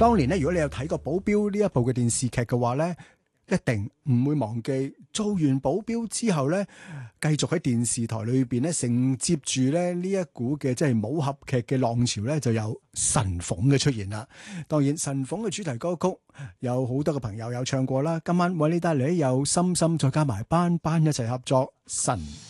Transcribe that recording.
當年咧，如果你有睇過《保鏢》呢一部嘅電視劇嘅話咧，一定唔會忘記做完保鏢之後咧，繼續喺電視台裏邊咧承接住咧呢一股嘅即係武俠劇嘅浪潮咧，就有神鳳嘅出現啦。當然神鳳嘅主題歌曲有好多嘅朋友有唱過啦。今晚為你帶嚟有心心再加埋班班一齊合作神。